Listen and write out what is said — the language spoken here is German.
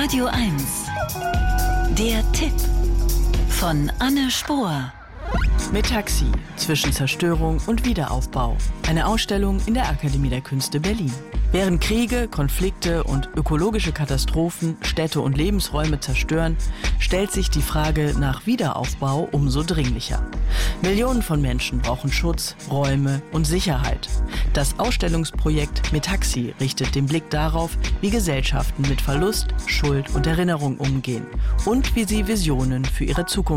Radio 1. Der Tipp von Anne Spohr. Metaxi zwischen Zerstörung und Wiederaufbau. Eine Ausstellung in der Akademie der Künste Berlin. Während Kriege, Konflikte und ökologische Katastrophen Städte und Lebensräume zerstören, stellt sich die Frage nach Wiederaufbau umso dringlicher. Millionen von Menschen brauchen Schutz, Räume und Sicherheit. Das Ausstellungsprojekt Metaxi richtet den Blick darauf, wie Gesellschaften mit Verlust, Schuld und Erinnerung umgehen und wie sie Visionen für ihre Zukunft